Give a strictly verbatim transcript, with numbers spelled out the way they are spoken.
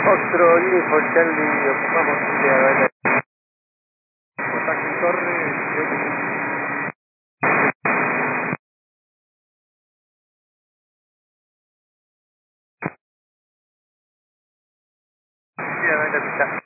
Otro Info Charlie, ocupamos de adelante. Contacto en torre, sí, adelante, pista.